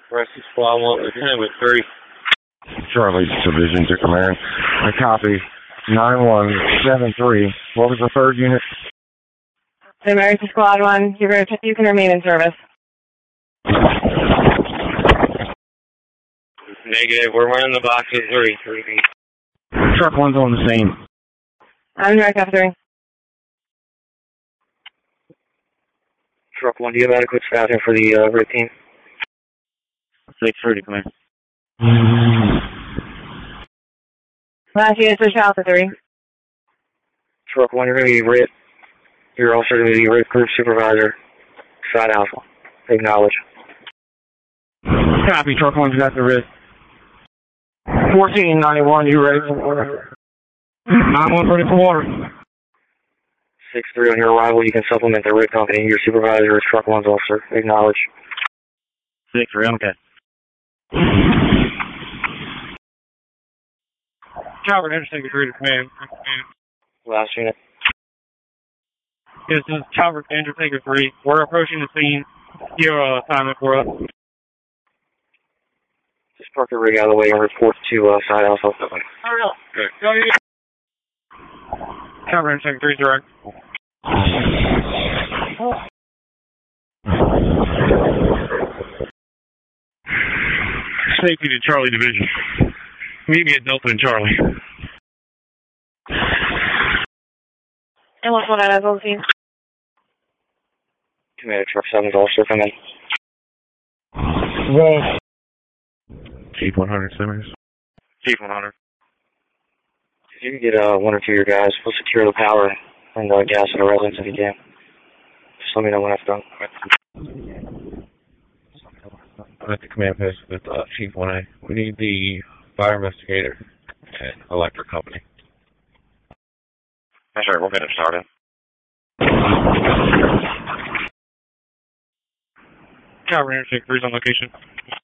Rescue Squad 1, Lieutenant with 3. Charlie Division to Command. I copy. 9173. What was the third unit? Emergency Squad 1, you can remain in service. Negative, we're running the box at 3. 3 feet. Truck 1's on the scene. I'm direct after 3. Truck 1, do you have adequate staffing for the red team? 630, come in. Last unit switch out for 3. Truck 1, you're going to be RIT. You're also going to be RIT Group Supervisor, Side Alpha. Acknowledge. Copy, Truck 1's got the RIT. 1491, you ready for water? 91 ready for water. 6-3 on your arrival, you can supplement the RIT company. Your supervisor is Truck 1's officer. Acknowledge. 6-3, okay. Calvert, Interstate 3 to command. Last unit. This is Calvert, Interstate 3. We're approaching the scene. Your assignment for us. Just park the rig out of the way and report to Side Alpha. Hurry up. Okay. Calvert, Interstate 3 direct. Safety to Charlie Division. Meet me at Delta and Charlie. And what's one out of scene? Commander Truck 7's officer, come in. Well, Chief 100 Simmons. Chief 100. If you can get 1 or 2 of your guys, we'll secure the power and gas in the residence if you can. Just let me know when that's done. I'm at the command post with Chief 1A. We need the fire investigator and electric company. That's right, we'll get it started. Calvert, Interstate 3's on location.